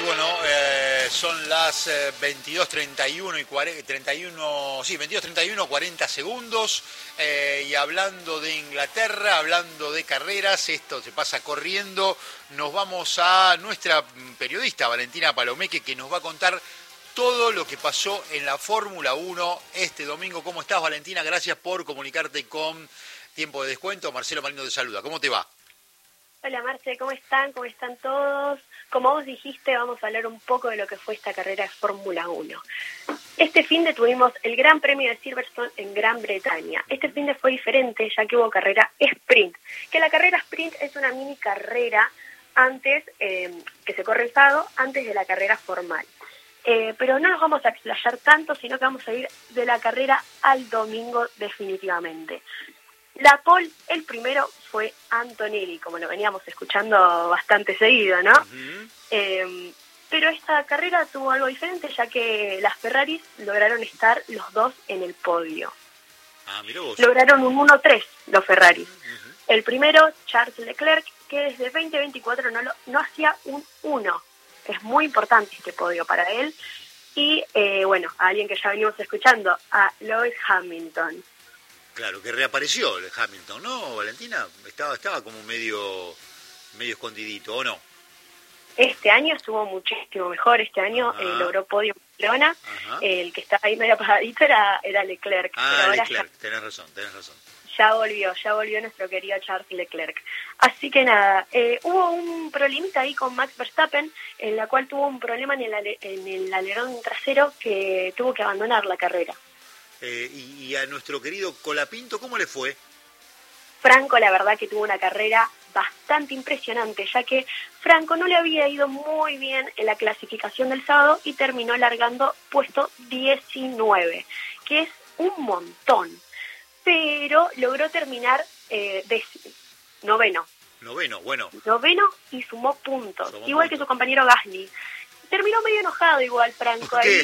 Bueno, son las 22:31 y 40 segundos. Y hablando de Inglaterra, hablando de carreras, esto se pasa corriendo. Nos vamos a nuestra periodista Valentina Palomeque, que nos va a contar todo lo que pasó en la Fórmula 1 este domingo. ¿Cómo estás, Valentina? Gracias por comunicarte con Tiempo de Descuento. Marcelo Marino te saluda. ¿Cómo te va? Hola, Marce, ¿cómo están? ¿Cómo están todos? Como vos dijiste, vamos a hablar un poco de lo que fue esta carrera de Fórmula 1. Este finde tuvimos el Gran Premio de Silverstone en Gran Bretaña. Este finde fue diferente, ya que hubo carrera sprint. Que la carrera sprint es una mini carrera antes, que se corre el sábado, antes de la carrera formal. Pero no nos vamos a explayar tanto, sino que vamos a ir de la carrera al domingo definitivamente. La pole, el primero, fue Antonelli, como lo veníamos escuchando bastante seguido, ¿no? Uh-huh. Pero esta carrera tuvo algo diferente, ya que las Ferraris lograron estar los dos en el podio. Mirá vos. Lograron un 1-3 los Ferraris. Uh-huh. El primero, Charles Leclerc, que desde 2024 no hacía un 1. Es muy importante este podio para él. Y, bueno, a alguien que ya venimos escuchando, a Lewis Hamilton. Claro, que reapareció el Hamilton, ¿no, Valentina? Estaba como medio escondidito, ¿o no? Este año estuvo muchísimo mejor. Este año logró podio en Barcelona. El que estaba ahí medio apagadito era Leclerc. Pero ahora Leclerc, tenés razón. Ya volvió nuestro querido Charles Leclerc. Así que nada, hubo un problemita ahí con Max Verstappen, en la cual tuvo un problema en el alerón trasero que tuvo que abandonar la carrera. Y a nuestro querido Colapinto, ¿cómo le fue? Franco, la verdad que tuvo una carrera bastante impresionante, ya que Franco no le había ido muy bien en la clasificación del sábado y terminó largando puesto 19, que es un montón, pero logró terminar noveno, y sumó puntos, igual que su compañero Gasly. Terminó medio enojado igual Franco ahí,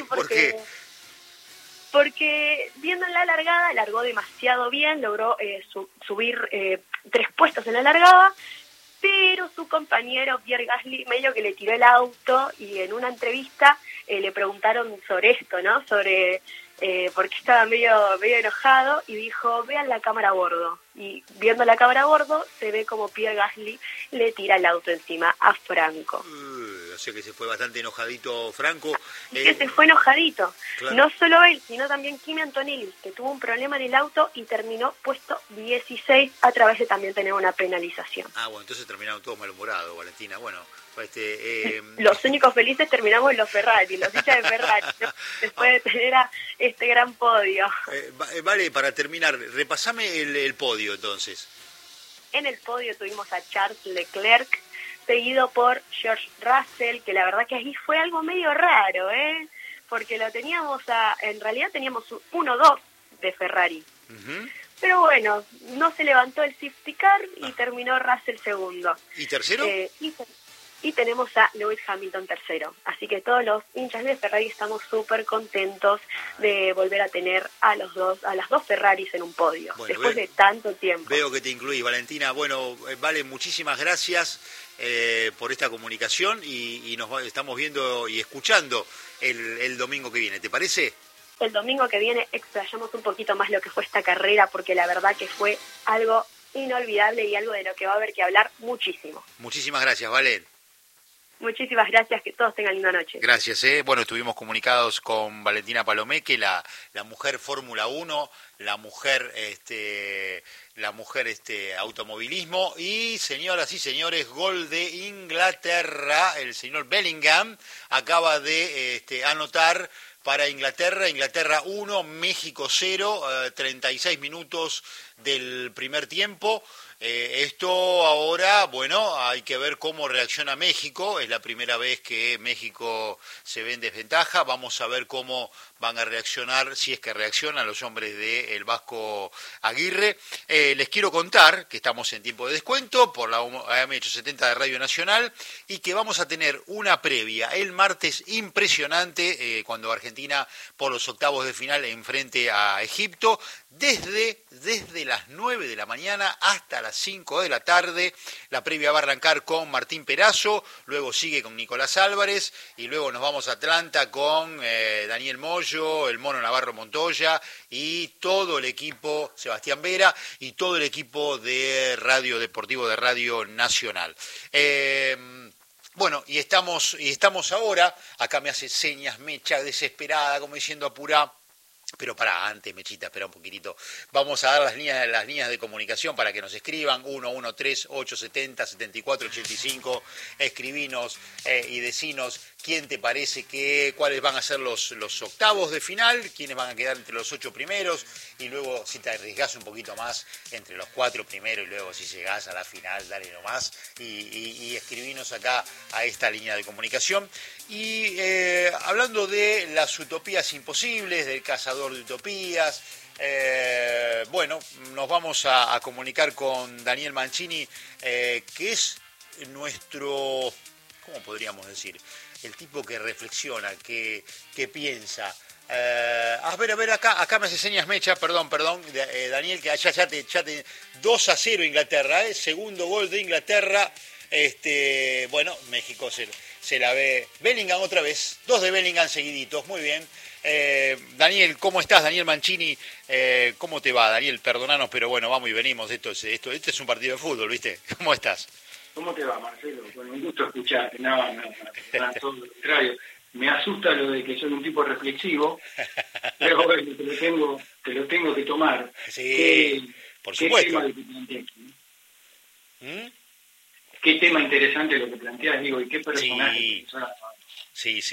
porque viendo en la largada, largó demasiado bien, logró subir 3 puestos en la largada, pero su compañero Pierre Gasly medio que le tiró el auto, y en una entrevista le preguntaron sobre esto, ¿no? Sobre porque estaba medio enojado, y dijo, vean la cámara a bordo. Y viendo la cámara a bordo, se ve como Pierre Gasly le tira el auto encima a Franco. O sea que se fue bastante enojadito Franco. Que se fue enojadito. Claro. No solo él, sino también Kimi Antonelli, que tuvo un problema en el auto y terminó puesto 16 a través de también tener una penalización. Bueno, entonces terminaron todos malhumorados, Valentina. Bueno, los únicos felices terminamos los Ferrari, los hinchas de Ferrari, ¿no? Después de tener a este gran podio. Vale, para terminar, repasame el podio entonces. En el podio tuvimos a Charles Leclerc, seguido por George Russell, que la verdad que ahí fue algo medio raro, porque en realidad teníamos un 1-2 de Ferrari. Uh-huh. Pero bueno, no se levantó el safety car y terminó Russell segundo. ¿Y tercero? Y tenemos a Lewis Hamilton tercero. Así que todos los hinchas de Ferrari estamos súper contentos de volver a tener a las dos Ferraris en un podio, después de tanto tiempo. Veo que te incluís, Valentina. Bueno, Vale, muchísimas gracias por esta comunicación, y nos estamos viendo y escuchando el domingo que viene. ¿Te parece? El domingo que viene explayamos un poquito más lo que fue esta carrera, porque la verdad que fue algo inolvidable y algo de lo que va a haber que hablar muchísimo. Muchísimas gracias, Vale. Muchísimas gracias, que todos tengan linda noche. Gracias. Bueno, estuvimos comunicados con Valentina Palomeque, la mujer Fórmula 1, la mujer automovilismo, y señoras y señores, gol de Inglaterra. El señor Bellingham acaba de anotar para Inglaterra 1, México 0, 36 minutos del primer tiempo. Esto ahora, bueno, hay que ver cómo reacciona México. Es la primera vez que México se ve en desventaja. Vamos a ver cómo van a reaccionar, si es que reaccionan los hombres del Vasco Aguirre. Les quiero contar que estamos en tiempo de descuento por la AM870 de Radio Nacional, y que vamos a tener una previa el martes impresionante, cuando Argentina por los octavos de final enfrente a Egipto, desde las 9 de la mañana hasta las las 5 de la tarde. La previa va a arrancar con Martín Perazo, luego sigue con Nicolás Álvarez y luego nos vamos a Atlanta con Daniel Moyo, el Mono Navarro Montoya y todo el equipo, Sebastián Vera, y todo el equipo de Radio Deportivo de Radio Nacional. Bueno, y estamos ahora, acá me hace señas Mecha desesperada, como diciendo apurá. Pero para antes, Mechita, espera un poquitito. Vamos a dar las líneas de comunicación para que nos escriban, 113-870-7485, escribinos y decinos quién te parece cuáles van a ser los octavos de final, quiénes van a quedar entre los 8 primeros, y luego si te arriesgás un poquito más, entre los 4 primeros, y luego si llegás a la final, dale nomás, y escribinos acá a esta línea de comunicación. Y hablando de las utopías imposibles, del cazador de utopías, bueno, nos vamos a comunicar con Daniel Mancini, que es nuestro, ¿cómo podríamos decir? El tipo que reflexiona, que piensa. A ver, acá me hace señas Mecha, perdón, Daniel, que ya te 2-0 Inglaterra, segundo gol de Inglaterra. Bueno, México se la ve. Bellingham otra vez, 2 de Bellingham seguiditos, muy bien. Daniel, ¿cómo estás? Daniel Mancini, ¿cómo te va? Daniel, perdonanos, pero bueno, vamos y venimos. Este es un partido de fútbol, ¿viste? ¿Cómo estás? ¿Cómo te va, Marcelo? Bueno, un gusto escucharte. No, todo lo contrario. Me asusta lo de que soy un tipo reflexivo, pero bueno, te lo tengo que tomar. Sí, por supuesto. ¿Qué tema lo que planteas? Qué tema interesante lo que planteas, digo, y qué personaje. Sí.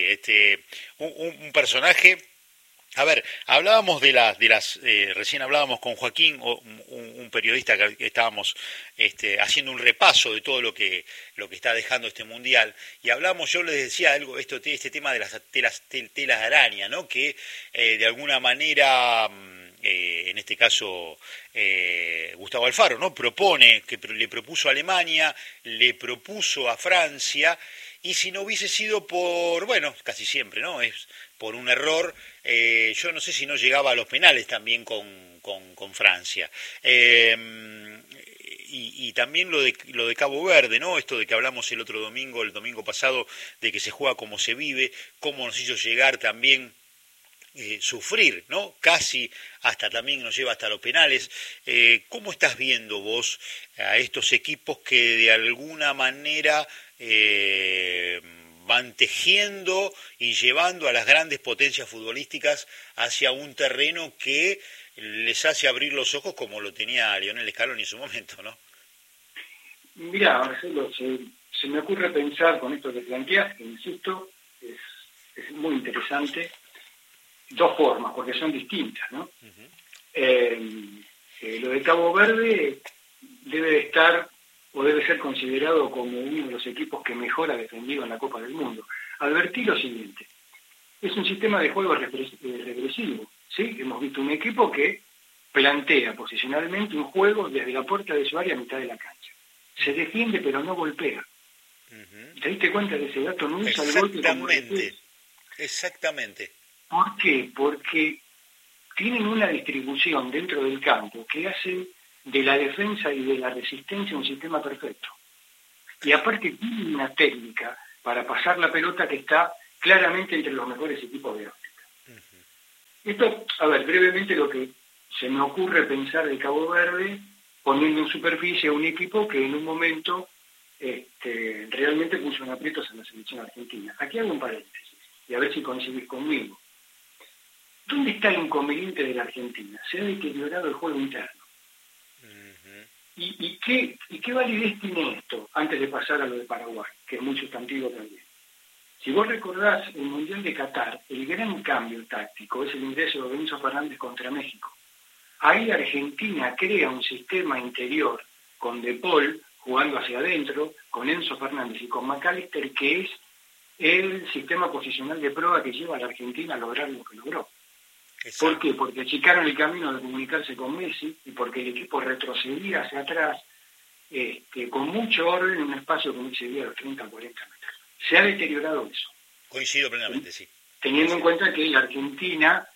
Un personaje. A ver, hablábamos de las recién hablábamos con Joaquín, un periodista que estábamos haciendo un repaso de todo lo que está dejando este mundial, y yo les decía algo, este tema de las telas de araña, ¿no? Que de alguna manera, en este caso Gustavo Alfaro, ¿no? Le propuso a Alemania, le propuso a Francia. Y si no hubiese sido casi siempre, ¿no? Es por un error, yo no sé si no llegaba a los penales también con Francia. Y también lo de Cabo Verde, ¿no? Esto de que hablamos el domingo pasado, de que se juega como se vive, cómo nos hizo llegar también sufrir, ¿no? Casi también nos lleva hasta los penales. ¿Cómo estás viendo vos a estos equipos que de alguna manera van tejiendo y llevando a las grandes potencias futbolísticas hacia un terreno que les hace abrir los ojos, como lo tenía Lionel Scaloni en su momento, ¿no? Mirá, Marcelo, se me ocurre pensar con esto que planteas, que insisto, es muy interesante, 2 formas, porque son distintas, ¿no? Uh-huh. Lo de Cabo Verde debe ser considerado como uno de los equipos que mejor ha defendido en la Copa del Mundo. Advertí lo siguiente, es un sistema de juego regresivo, ¿sí? Hemos visto un equipo que plantea posicionalmente un juego desde la puerta de su área a mitad de la cancha. Se defiende pero no golpea. Uh-huh. ¿Te diste cuenta de ese dato? No usa el golpe como Exactamente. ¿Por qué? Porque tienen una distribución dentro del campo que hace de la defensa y de la resistencia un sistema perfecto. Y aparte tienen una técnica para pasar la pelota que está claramente entre los mejores equipos de África. Uh-huh. Esto, a ver, brevemente lo que se me ocurre pensar de Cabo Verde, poniendo en superficie a un equipo que en un momento realmente puso en aprietos a la selección argentina. Aquí hago un paréntesis, y a ver si coincidís conmigo. ¿Dónde está el inconveniente de la Argentina? Se ha deteriorado el juego interno. Uh-huh. ¿Y qué validez tiene esto antes de pasar a lo de Paraguay, que es muy sustantivo también? Si vos recordás el Mundial de Qatar, el gran cambio táctico es el ingreso de Enzo Fernández contra México. Ahí Argentina crea un sistema interior con De Paul jugando hacia adentro, con Enzo Fernández y con McAllister, que es el sistema posicional de prueba que lleva a la Argentina a lograr lo que logró. Exacto. ¿Por qué? Porque achicaron el camino de comunicarse con Messi y porque el equipo retrocedía hacia atrás con mucho orden en un espacio que no excedía los 30 o 40 metros. Se ha deteriorado eso. Coincido plenamente, sí. Teniendo en cuenta que la Argentina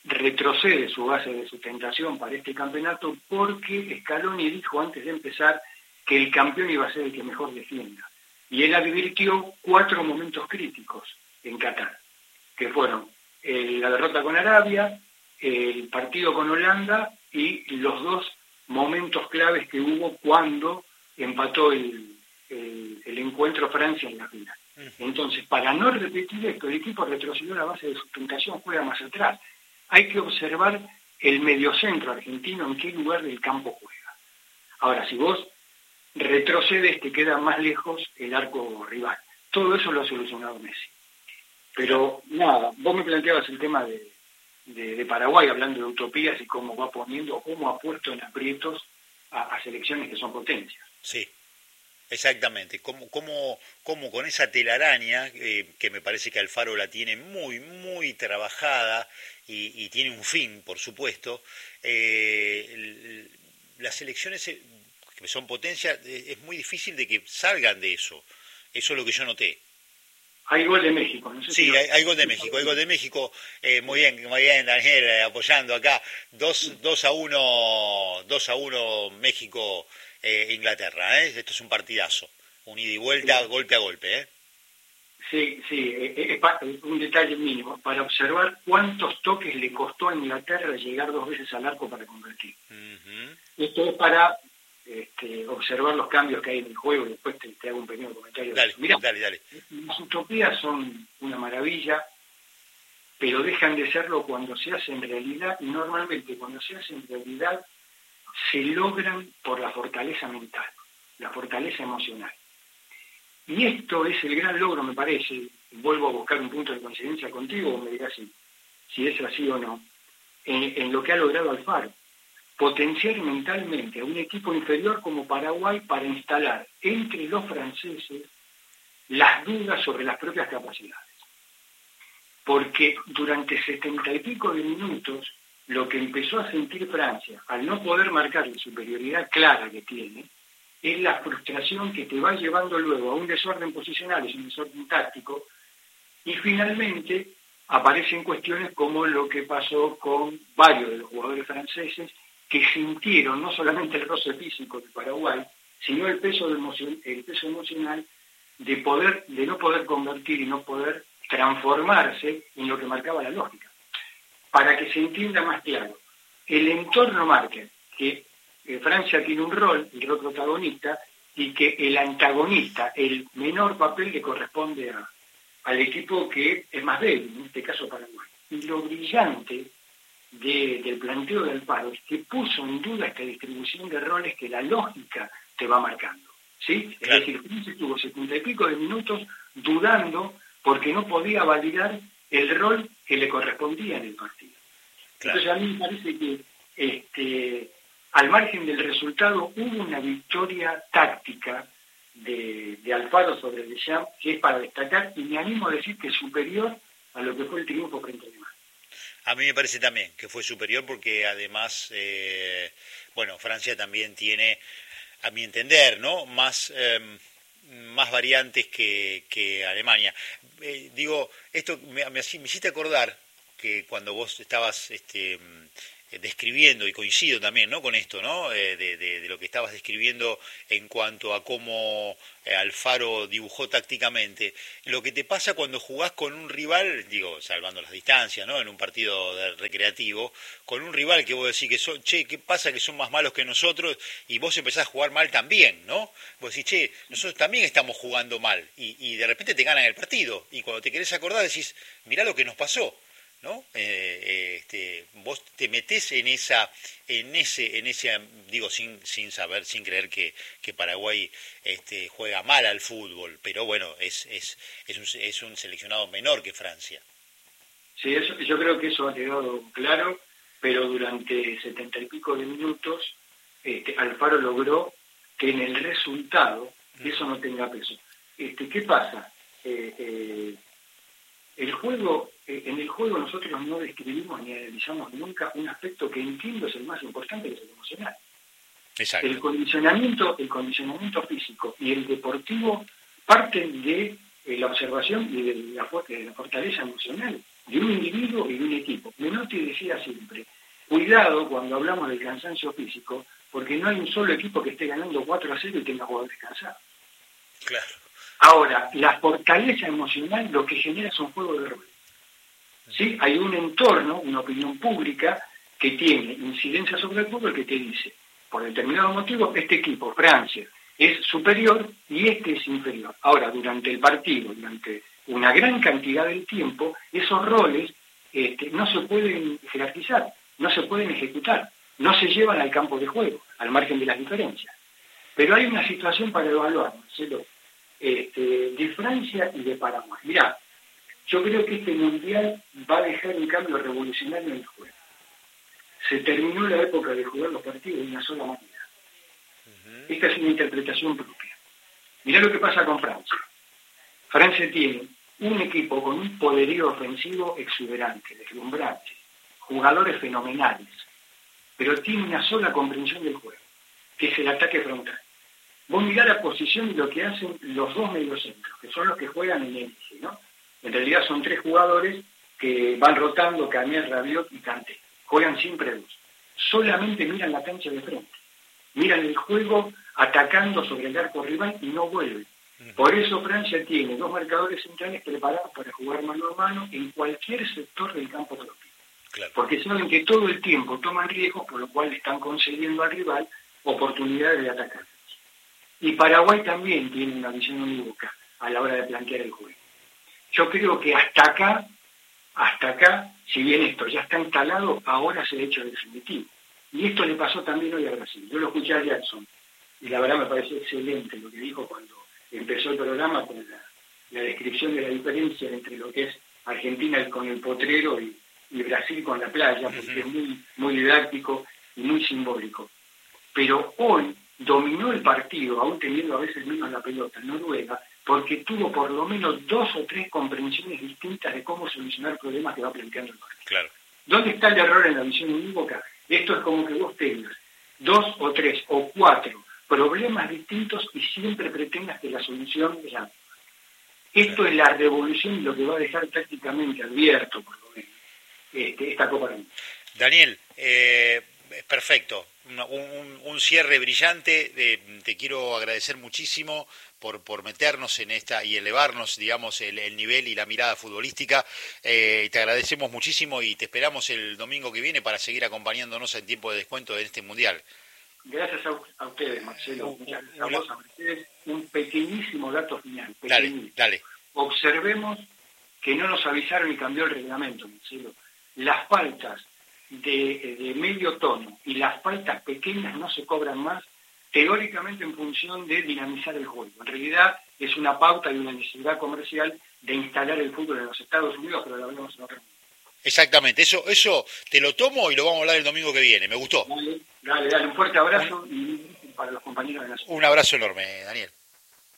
retrocede su base de sustentación para este campeonato porque Scaloni dijo antes de empezar que el campeón iba a ser el que mejor defienda. Y él advirtió 4 momentos críticos en Qatar, que fueron la derrota con Arabia, el partido con Holanda y los 2 momentos claves que hubo cuando empató el encuentro Francia en la final. Entonces, para no repetir esto, el equipo retrocedió la base de sustentación, juega más atrás. Hay que observar el mediocentro argentino, en qué lugar del campo juega. Ahora, si vos retrocedes, te queda más lejos el arco rival. Todo eso lo ha solucionado Messi. Pero nada, vos me planteabas el tema de Paraguay, hablando de utopías y cómo va poniendo, cómo ha puesto en aprietos a selecciones que son potencias. Sí. Exactamente, como con esa telaraña, que me parece que Alfaro la tiene muy, muy trabajada y tiene un fin, por supuesto, las selecciones que son potencias, es muy difícil de que salgan de eso. Eso es lo que yo noté. Hay gol de México, no sé sí, si hay gol de México, muy bien, Daniel, apoyando acá, 2-1 México, Inglaterra, esto es un partidazo, un ida y vuelta, sí. Golpe a golpe, Sí, es un detalle mínimo, para observar cuántos toques le costó a Inglaterra llegar 2 veces al arco para convertir. Uh-huh. Esto es para observar los cambios que hay en el juego, y después te hago un pequeño comentario. Dale. Las utopías son una maravilla, pero dejan de serlo cuando se hacen realidad, y normalmente cuando se hacen realidad se logran por la fortaleza mental, la fortaleza emocional. Y esto es el gran logro, me parece, vuelvo a buscar un punto de coincidencia contigo, me dirás si es así o no, en lo que ha logrado Alfaro. Potenciar mentalmente a un equipo inferior como Paraguay para instalar entre los franceses las dudas sobre las propias capacidades. Porque durante 70 y pico de minutos, lo que empezó a sentir Francia, al no poder marcar la superioridad clara que tiene, es la frustración que te va llevando luego a un desorden posicional, es un desorden táctico, y finalmente aparecen cuestiones como lo que pasó con varios de los jugadores franceses, que sintieron no solamente el roce físico de Paraguay, sino el peso emocional de no poder convertir y no poder transformarse en lo que marcaba la lógica. Para que se entienda más claro, el entorno marca que Francia tiene un rol, el rol protagonista, y que el antagonista, el menor papel le corresponde al equipo que es más débil, en este caso Paraguay. Y lo brillante del planteo de Alfaro es que puso en duda esta distribución de roles que la lógica te va marcando, ¿sí? Claro. Es decir, Francia estuvo 70 y pico de minutos dudando porque no podía validar el rol que le correspondía en el partido. Claro. Entonces a mí me parece que al margen del resultado hubo una victoria táctica de Alfaro sobre Deschamps que es para destacar, y me animo a decir que es superior a lo que fue el triunfo frente a Alemania. A mí me parece también que fue superior porque además, Francia también tiene, a mi entender, ¿no?, más variantes que Alemania. Esto me hiciste acordar que cuando vos estabas describiendo, y coincido también, ¿no?, con esto, ¿no?, de lo que estabas describiendo en cuanto a cómo Alfaro dibujó tácticamente, lo que te pasa cuando jugás con un rival, salvando las distancias, ¿no?, en un partido recreativo, con un rival que vos decís que ¿qué pasa? Que son más malos que nosotros, y vos empezás a jugar mal también, ¿no? Vos decís, nosotros también estamos jugando mal, y de repente te ganan el partido, y cuando te querés acordar decís, mirá lo que nos pasó, ¿no? Vos te metés en ese, sin saber, sin creer que Paraguay juega mal al fútbol, pero bueno, es un seleccionado menor que Francia. Sí, yo creo que eso ha quedado claro, pero durante 70 y pico de minutos Alfaro logró que en el resultado eso no tenga peso. ¿Qué pasa? En el juego nosotros no describimos ni analizamos nunca un aspecto que entiendo es el más importante, que es el emocional. Exacto. El condicionamiento físico y el deportivo parten de la observación y de la fortaleza emocional de un individuo y de un equipo. Menotti decía siempre, cuidado cuando hablamos del cansancio físico, porque no hay un solo equipo que esté ganando 4-0 y tenga jugadores cansados. Claro. Ahora, la fortaleza emocional lo que genera es un juego de rol. ¿Sí? Hay un entorno, una opinión pública que tiene incidencia sobre el fútbol que te dice, por determinado motivo, este equipo, Francia, es superior y este es inferior. Ahora, durante el partido, durante una gran cantidad del tiempo, esos roles no se pueden jerarquizar, no se pueden ejecutar, no se llevan al campo de juego, al margen de las diferencias. Pero hay una situación para evaluar, Marcelo, de Francia y de Paraguay. Mirá, yo creo que este mundial va a dejar un cambio revolucionario en el juego. Se terminó la época de jugar los partidos de una sola manera. Esta es una interpretación propia. Mirá lo que pasa con Francia. Francia tiene un equipo con un poderío ofensivo exuberante, deslumbrante, jugadores fenomenales, pero tiene una sola comprensión del juego, que es el ataque frontal. Vos mirá la posición y lo que hacen los dos mediocentros, que son los que juegan en el eje, ¿no? En realidad son 3 jugadores que van rotando, Canet, Rabiot y Kanté. Juegan siempre 2. Solamente miran la cancha de frente. Miran el juego atacando sobre el arco rival y no vuelven. Por eso Francia tiene 2 marcadores centrales preparados para jugar mano a mano en cualquier sector del campo propio. Claro. Porque saben que todo el tiempo toman riesgos, por lo cual están concediendo al rival oportunidades de atacar. Y Paraguay también tiene una visión unívoca a la hora de plantear el juego. Yo creo que hasta acá, si bien esto ya está instalado, ahora es el hecho definitivo. Y esto le pasó también hoy a Brasil. Yo lo escuché a Jackson, y la verdad me pareció excelente lo que dijo cuando empezó el programa con la descripción de la diferencia entre lo que es Argentina con el potrero y Brasil con la playa, porque es muy, muy didáctico y muy simbólico. Pero hoy dominó el partido, aún teniendo a veces menos la pelota, Noruega, porque tuvo por lo menos 2 o 3 comprensiones distintas de cómo solucionar problemas que va planteando el partido. Claro. ¿Dónde está el error en la visión unívoca? Esto es como que vos tengas 2 o 3 o 4 problemas distintos y siempre pretendas que la solución es la misma. Esto es la revolución y lo que va a dejar prácticamente abierto, por lo menos, esta Copa del Mundo. Daniel, perfecto. Un cierre brillante. Te quiero agradecer muchísimo por meternos en esta y elevarnos, digamos, el nivel y la mirada futbolística. Te agradecemos muchísimo y te esperamos el domingo que viene para seguir acompañándonos en tiempo de descuento de este Mundial. Gracias a ustedes, Marcelo. Muchas gracias a ustedes. Un pequeñísimo dato final. Dale. Observemos que no nos avisaron y cambió el reglamento, Marcelo. Las faltas de medio tono y las faltas pequeñas no se cobran más, teóricamente en función de dinamizar el juego. En realidad es una pauta y una necesidad comercial de instalar el fútbol en los Estados Unidos, pero lo hablamos en otro momento. Exactamente, eso te lo tomo y lo vamos a hablar el domingo que viene, me gustó. Dale, un fuerte abrazo y para los compañeros de la ciudad. Un abrazo enorme, Daniel.